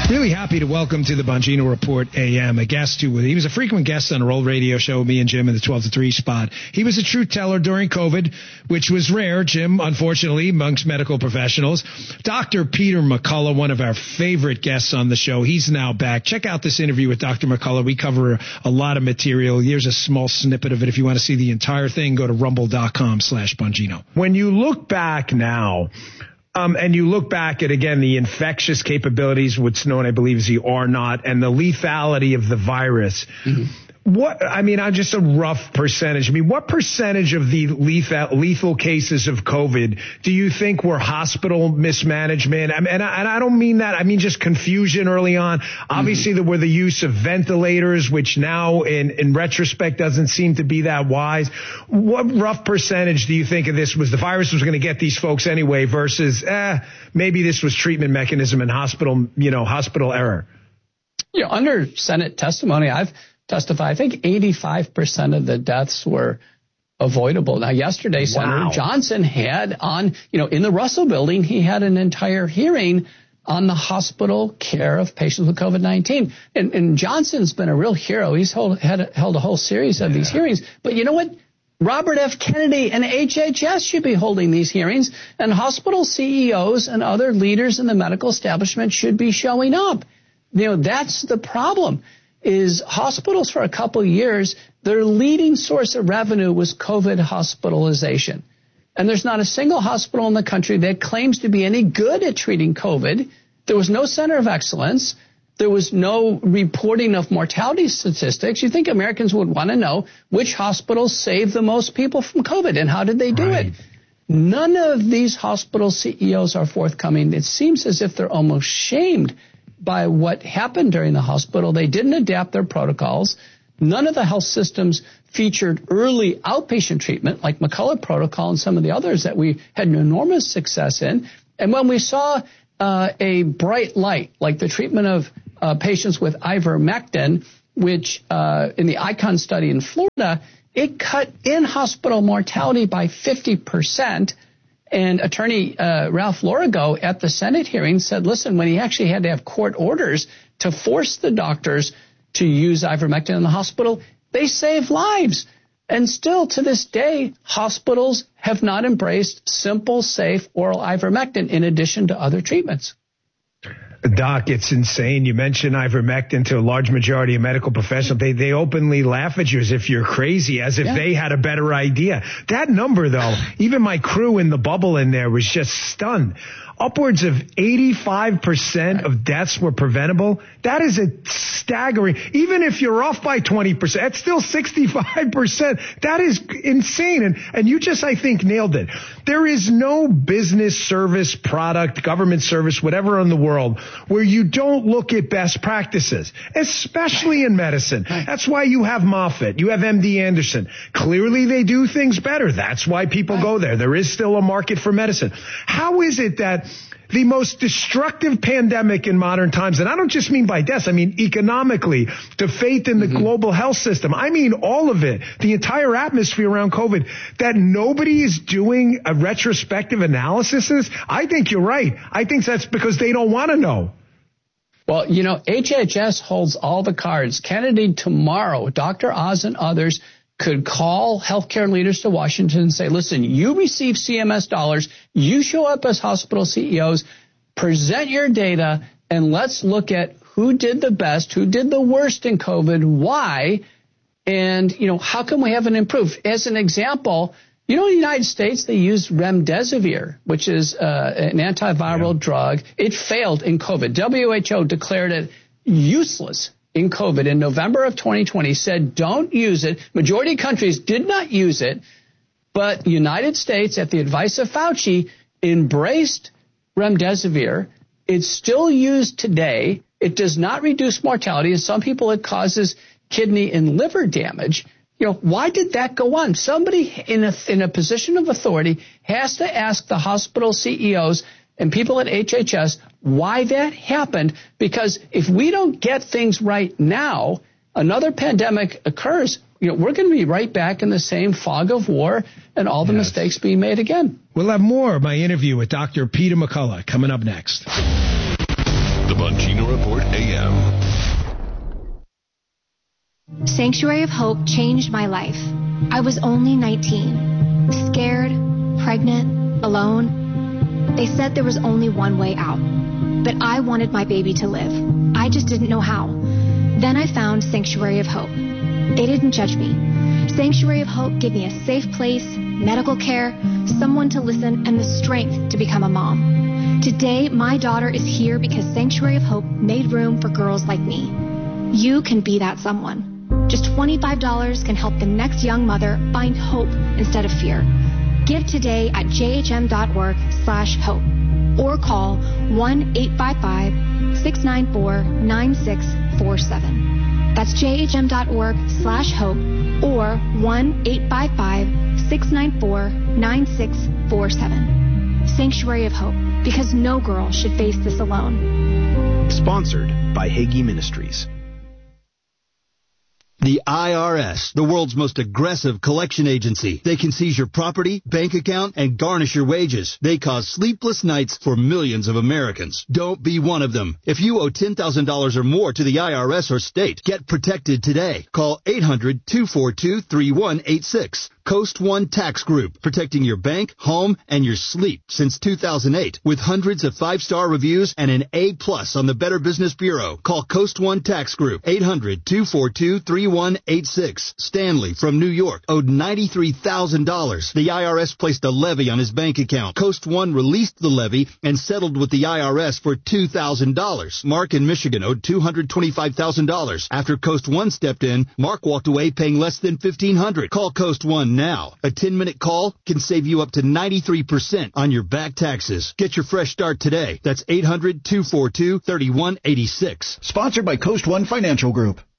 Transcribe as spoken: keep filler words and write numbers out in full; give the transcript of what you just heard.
Really happy to welcome to the Bongino Report A M a guest who he was a frequent guest on our old radio show, me and Jim in the twelve to three spot. He was a truth teller during COVID, which was rare, Jim, unfortunately, amongst medical professionals. Doctor Peter McCullough, one of our favorite guests on the show, he's now back. Check out this interview with Doctor McCullough. We cover a lot of material. Here's a small snippet of it. If you want to see the entire thing, go to rumble.com slash Bongino. When you look back now, Um, and you look back at, again, the infectious capabilities, what's known, I believe, as the R naught, and the lethality of the virus. Mm-hmm. What, I mean, I'm just a rough percentage. I mean, what percentage of the lethal, lethal cases of COVID do you think were hospital mismanagement? I mean, and, I, and I don't mean that. I mean just confusion early on. Obviously, mm-hmm. there were the use of ventilators, which now, in, in retrospect, doesn't seem to be that wise. What rough percentage do you think of this was the virus was going to get these folks anyway versus, eh, maybe this was treatment mechanism and hospital, you know, hospital error? You know, under Senate testimony, I've testify. I think eighty-five percent of the deaths were avoidable. Now, yesterday, wow. Senator Johnson had on, you know, in the Russell Building, he had an entire hearing on the hospital care of patients with COVID nineteen. And, and Johnson's been a real hero. He's hold, had, held a whole series of yeah. these hearings. But you know what? Robert F. Kennedy and H H S should be holding these hearings, and hospital C E Os and other leaders in the medical establishment should be showing up. You know, that's the problem. Is hospitals for a couple of years, their leading source of revenue was COVID hospitalization. And there's not a single hospital in the country that claims to be any good at treating COVID. There was no center of excellence. There was no reporting of mortality statistics. You think Americans would want to know which hospitals saved the most people from COVID and how did they do right. it? None of these hospital C E Os are forthcoming. It seems as if they're almost shamed by what happened during the hospital. They didn't adapt their protocols. None of the health systems featured early outpatient treatment like McCullough protocol and some of the others that we had an enormous success in. And when we saw uh, a bright light, like the treatment of uh, patients with ivermectin, which uh, in the ICON study in Florida, it cut in-hospital mortality by fifty percent. And Attorney uh, Ralph Lorigo at the Senate hearing said, listen, when he actually had to have court orders to force the doctors to use ivermectin in the hospital, they saved lives. And still to this day, hospitals have not embraced simple, safe oral ivermectin in addition to other treatments. Doc, it's insane. You mentioned ivermectin to a large majority of medical professionals. They they openly laugh at you as if you're crazy, as if yeah. they had a better idea. That number, though, even my crew in the bubble in there was just stunned. Upwards of eighty-five percent right. of deaths were preventable. That is a staggering, even if you're off by twenty percent, that's still sixty-five percent. That is insane. And, and you just, I think, nailed it. There is no business, service, product, government service, whatever in the world where you don't look at best practices, especially in medicine. That's why you have Moffitt. You have M D Anderson. Clearly they do things better. That's why people go there. There is still a market for medicine. How is it that the most destructive pandemic in modern times, and I don't just mean by deaths, I mean economically, to faith in the mm-hmm. global health system, I mean all of it, the entire atmosphere around COVID, that nobody is doing a retrospective analysis of this? I think you're right. I think that's because they don't want to know. Well, you know, H H S holds all the cards. Kennedy tomorrow, Doctor Oz and others could call healthcare leaders to Washington and say, listen, you receive C M S dollars, you show up as hospital C E Os, present your data, and let's look at who did the best, who did the worst in COVID, why, and, you know, how can we have it improved? As an example, you know, in the United States, they use remdesivir, which is uh, an antiviral yeah. drug. It failed in COVID. W H O declared it useless in COVID in November of twenty twenty, said don't use it. Majority of countries did not use it, but the United States, at the advice of Fauci, embraced remdesivir. It's still used today. It does not reduce mortality. In some people, it causes kidney and liver damage. You know, why did that go on? Somebody in a, in a position of authority has to ask the hospital C E Os and people at H H S why that happened, because if we don't get things right now, another pandemic occurs, you know, we're going to be right back in the same fog of war and all the yes. mistakes being made again. We'll have more of my interview with Doctor Peter McCullough coming up next. The on Gina Report A M. Sanctuary of Hope changed my life. I was only nineteen, scared, pregnant, alone. They said there was only one way out, but I wanted my baby to live. I just didn't know how. Then I found Sanctuary of Hope. They didn't judge me. Sanctuary of Hope gave me a safe place, medical care, someone to listen, and the strength to become a mom. Today, my daughter is here because Sanctuary of Hope made room for girls like me. You can be that someone. Just twenty-five dollars can help the next young mother find hope instead of fear. Give today at jhm.org slash hope or call one eight five five, six nine four, nine six four seven. That's jhm.org slash hope or one eight five five, six nine four, nine six four seven. Sanctuary of Hope, because no girl should face this alone. Sponsored by Hagee Ministries. The I R S, the world's most aggressive collection agency. They can seize your property, bank account, and garnish your wages. They cause sleepless nights for millions of Americans. Don't be one of them. If you owe ten thousand dollars or more to the I R S or state, get protected today. Call eight hundred, two four two, three one eight six. Coast One Tax Group, protecting your bank, home, and your sleep since two thousand eight. With hundreds of five-star reviews and an A plus on the Better Business Bureau. Call Coast One Tax Group, eight hundred, two four two, three one eight six. Stanley from New York owed ninety-three thousand dollars. The I R S placed a levy on his bank account. Coast One released the levy and settled with the I R S for two thousand dollars. Mark in Michigan owed two hundred twenty-five thousand dollars. After Coast One stepped in, Mark walked away paying less than fifteen hundred dollars. Call Coast One now. A ten-minute call can save you up to ninety-three percent on your back taxes. Get your fresh start today. That's eight hundred, two four two, three one eight six. Sponsored by Coast One Financial Group.